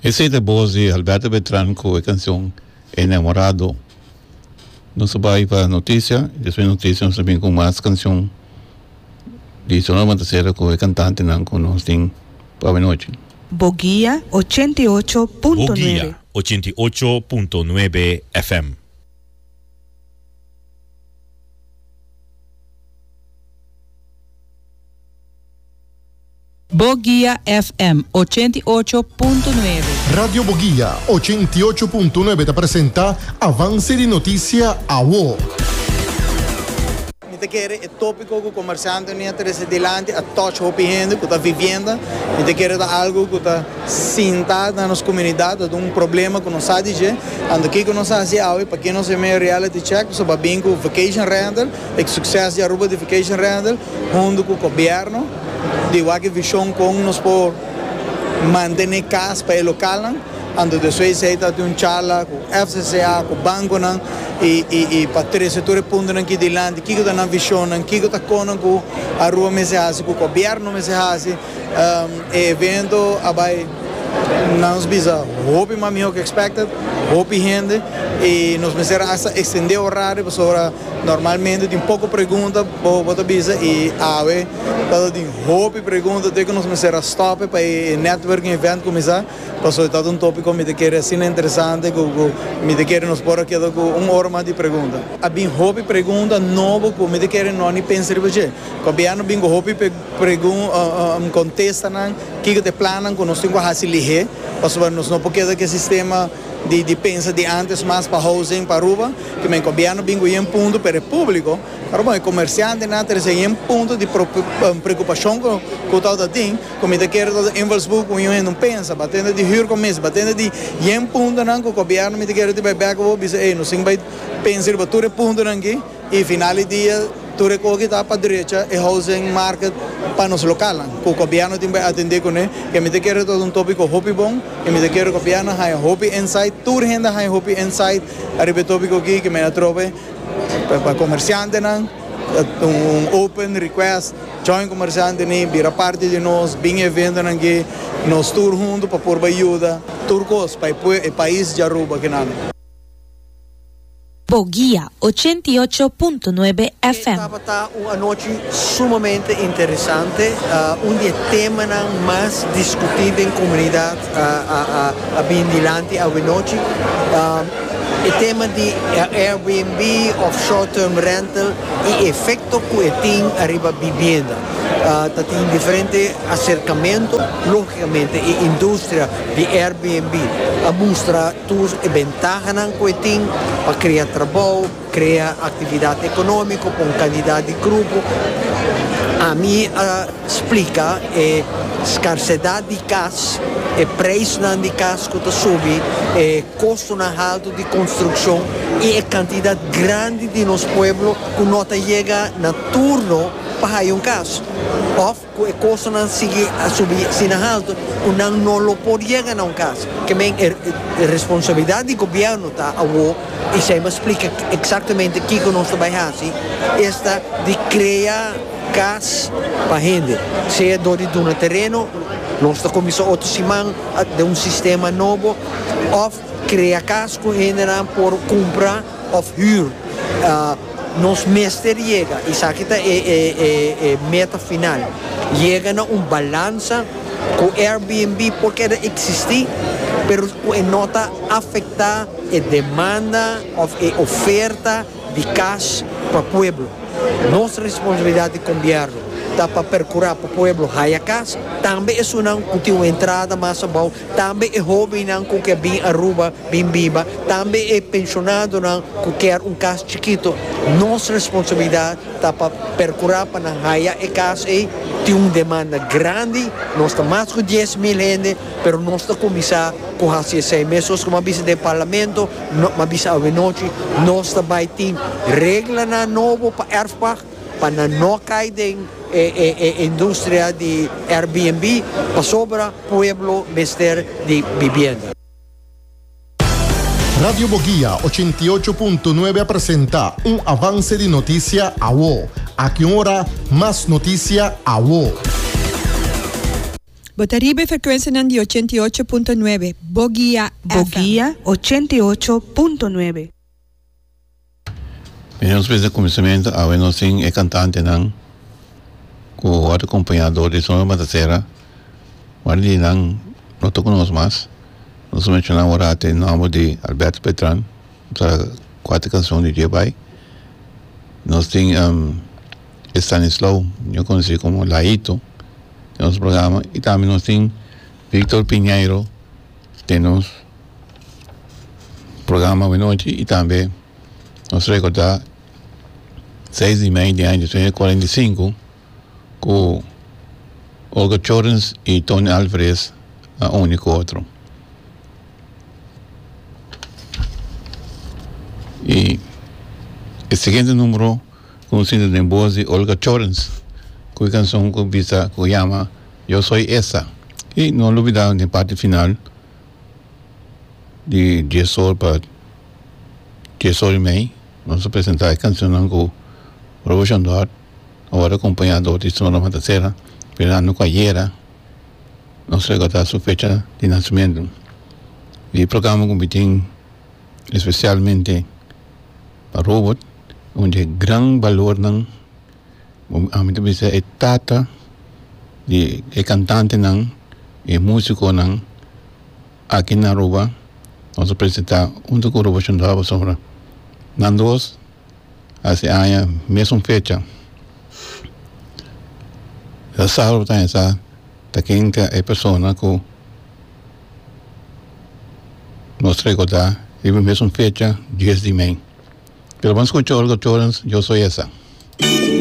Esse de voz de Alberto Beltrán com a canção Enamorado. Nós vamos para a notícia, depois da notícia nós também com mais canção de Sonora Matancera com a cantante com nós tem para a noite. Boguía 88.9. Boguía 88.9 FM. Boguía FM 88.9. Radio Boguía 88.9 te presenta Avance de Noticia AWO. Te quer é tópico que o comerciante não interessa delante a touch o pihendo que está vivendo e te quer dar algo que está sentado na nossa comunidade de problema que não sabe dizer ando aqui que não sabe se ao para quem não se meio reality check sobre bingo vacation rental e sucesso de Aruba de vacation rental junto com o governo de que visão com nos por manter casa para o local ando depois se está de charla com FCCA com banco e para ter setores pontos aqui de lá que está na visão que está com a rua mesehase com o governo mesehase evento abai não se bisa hope mami que expected hope gente e nos mesera hasta estender o horário para normalmente tem pouco pergunta bota bisa e ave todo tem hope pergunta tem que nos mesera stop para networking event começar passou todo tópico me te quer assim interessante me te quer nos por aqui com hora mais de pergunta a bem hope pergunta novo que me te quer não nem pensar porque governo bingo hope pergunta contesta não que te planam com nós tem que fazer lihe passou nós não porque que sistema de pensa de antes mais para housing para Aruba que me governo bingo em ponto para o público Aruba é comerciante na terceira em ponto de preocupação com tal da ting como te quer todo envolvido com eu não pensa batendo de hur começo batendo de em ponto não com o governo me te quer de back over dizer não sim vai pensar para tudo ponto não aqui e final de dia tudo que está para a direita é housing market para nos local que o governo tem que atender com ele que me te quer todo tópico hope bom que me te quer o governo hay hope inside tour gente hay hope inside arriba tópico aqui que me trove para comerciante não open request join comerciante nem vira parte de nós bem evento aqui nos tour junto para por ajuda turcos para o país de Aruba que não Boguía 88.9 FM. Estava uma noite sumamente interessante, onde o tema mais discutido em comunidade a bem dilante a noite. O tema de Airbnb, of short-term rental e efeito que tem arriba vivenda. Tem diferente acercamento, logicamente, a indústria de Airbnb mostra todas as vantagens que tem para criar trabalho, criar atividade econômica com quantidade de grupo. A mim explica a escassez de casa, o preço de casa que está subindo, o custo alto de construção e a quantidade grande de nosso povo que não chega na turno para ir casa. Ou o custo não sigue a subir sem alto, não lo pode chegar na casa. Que a responsabilidade do governo está e se me explica exatamente o que nós trabalhamos, esta de criar casa para gente, seja de um terreno, nós começamos outra semana de sistema novo, ou criar casa que gente por comprar ou huur. Nos mestre chega, e isso aqui é meta final, chega a balança com o Airbnb porque existe, mas não está afetar a demanda ou a oferta de casa para o povo. Nossa responsabilidade de governo está para procurar para o povo a casa, também é uma entrada mais boa, também é jovem que bem Aruba, bem viva, também é pensionado que quer casa chiquito. Nossa responsabilidade está para procurar para a casa e tem uma demanda grande, nós estamos mais de 10 mil gente, mas nós estamos começar com as 6 meses, como a visa do parlamento, a visa a noite, nós também temos regras novas para Erfbach, para não cair a indústria de Airbnb, para sobre o povo mestre de vivienda. Radio Boguía 88.9 presenta un avance de noticia AWO. A que hora más noticia AWO. Botaribe frecuencia nan di 88.9. Bogia Bogia 88.9. Venimos desde el comienzo a ver sin el cantante nan con otro acompañador de Sonora Matancera. Guardi nan no te conozco más. Nos mencionamos ahora el nombre de Alberto Beltrán. Para 4 canciones de Jebai. Nos tiene Stanislaw, yo conocí como Laito, en nuestro programa, y también nos tiene Víctor Piñeiro, tenemos programa de noche, y también nos recuerda 6:30 de año 45 con Olga Chorens y Tony Álvarez, a único otro. Y el siguiente número conocido en voz de Olga Chorens, cuya canción que llama Yo Soy Esa. Y no lo olvidaron en la parte final de Jesol para Jesol y May. Nos presentaba la canción con Robert Chandor, ahora acompañado de Sonora Matancera, Fernando Cuayera. Nos recordaba su fecha de nacimiento. Y el programa compitió especialmente para Robert, onde gran valor nan a mí también se tata de cantante nan e músico nan aquí en Aruba. Vamos a presentar un toque de Robert sobre nan dos hace años misma fecha la salva también esa taquinca es persona que nos recuerda y misma fecha 10 de mayo. Pero vamos a escuchar Olga Chorens, Yo Soy Esa.